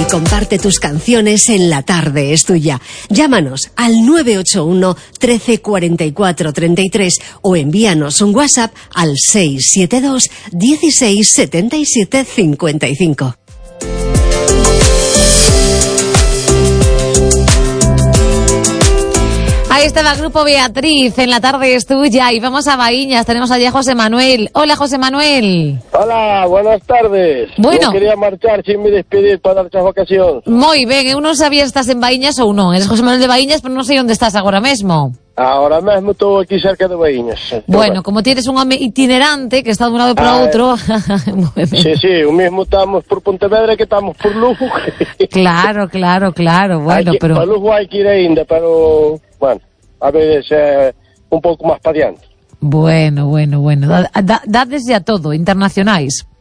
comparte tus canciones en La Tarde es Tuya. Llámanos al 981 13 44 33 o envíanos un WhatsApp al 672 16 77 55. Ahí estaba el grupo Beatriz, en La Tarde es Tuya, y vamos a Baíñas, tenemos allí a José Manuel. Hola, José Manuel. Hola, buenas tardes. Bueno. No quería marchar sin me despedir para dar esta ocasión. Muy bien, uno sabía si estás en Baíñas o no. Eres José Manuel de Baíñas, pero no sé dónde estás ahora mismo. Ahora mismo estoy aquí cerca de Baíñas. Bueno, como tienes un hombre itinerante que está de un lado para otro... Sí, un mismo estamos por Pontevedra que estamos por Lugo. Claro, bueno, pero... Para Lugo hay que ir ainda, pero bueno, a veces un pouco máis para adiante. Bueno. Dades ya todo, internacionais.